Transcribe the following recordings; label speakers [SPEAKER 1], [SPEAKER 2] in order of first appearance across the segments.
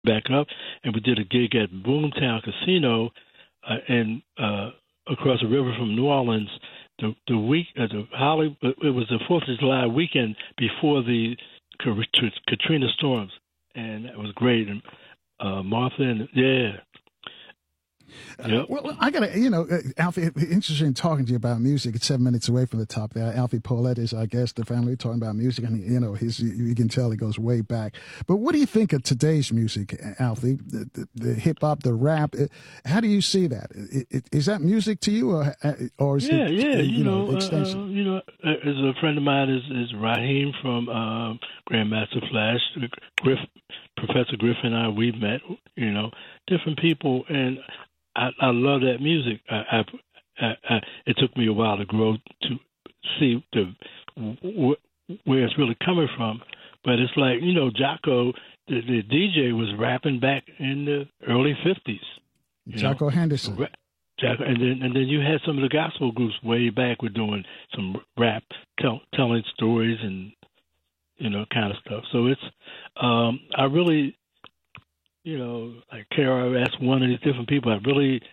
[SPEAKER 1] back up, and we did a gig at Boomtown Casino, and across the river from New Orleans. The week, the Hollywood, it was the 4th of July weekend before the Katrina storms, and it was great. And Martha, and yeah. Yep.
[SPEAKER 2] Well, I got to, Alfie, interesting talking to you about music. It's 7 minutes away from the top there. Alfie Paulette is our guest, the family talking about music, and, you can tell he goes way back. But what do you think of today's music, Alfie? The hip-hop, the rap, how do you see that? Is that music to you, or is it,
[SPEAKER 1] extension? As a friend of mine is Raheem from Grandmaster Flash, Professor Griffin and I, we've met, different people, and I love that music. It took me a while to grow to see where it's really coming from, but it's like Jocko, the DJ was rapping back in the early 50s.
[SPEAKER 2] Jocko Henderson.
[SPEAKER 1] Jocko, and then you had some of the gospel groups way back were doing some rap, telling stories and kind of stuff. So it's I really. Like KRS-One and these different people, I really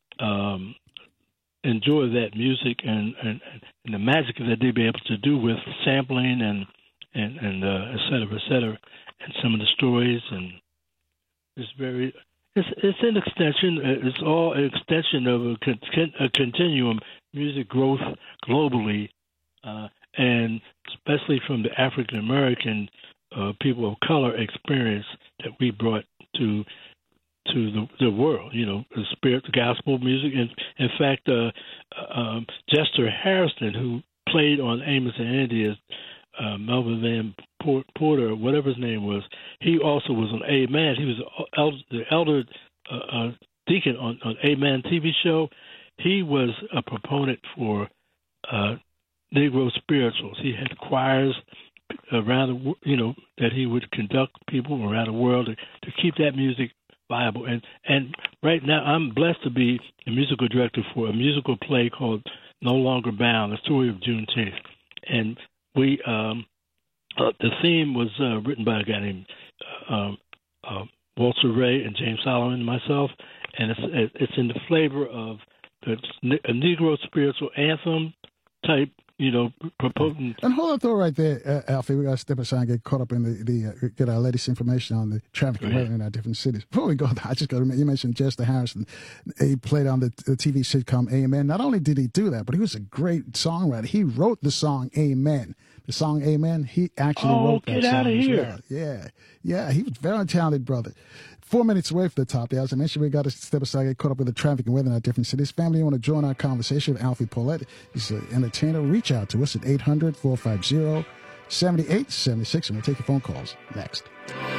[SPEAKER 1] enjoy that music and the magic that they'd be able to do with sampling and et cetera, and some of the stories, and it's an extension. It's all an extension of a continuum, music growth globally, and especially from the African American people of color experience that we brought to the world, the spirit, the gospel music. And in fact, Chester Harrison, who played on Amos and Andy as Melvin Van Porter, whatever his name was, he also was on Amen. He was the elder deacon on Amen TV show. He was a proponent for Negro spirituals. He had choirs around that he would conduct people around the world to keep that music viable. And right now I'm blessed to be the musical director for a musical play called No Longer Bound, the story of Juneteenth. And we the theme was written by a guy named Walter Ray and James Solomon and myself, and it's in the flavor of a Negro spiritual anthem type, proposing.
[SPEAKER 2] And hold on, though, right there, Alfie. We got to step aside and get caught up in the get our latest information on the traffic and weather in our different cities. Before we go, I just got to you mentioned Chester Harrison. He played on the TV sitcom Amen. Not only did he do that, but he was a great songwriter. He wrote the song Amen. The song Amen, he actually wrote that song.
[SPEAKER 1] Get out of here.
[SPEAKER 2] Well. Yeah, he was a very talented brother. 4 minutes away from the top there. As I mentioned, we got to step aside and get caught up with the traffic and weather in our different cities. Family, you want to join our conversation with Alfie Paulette. He's an entertainer. Reach out to us at 800-450-7876, and we'll take your phone calls next.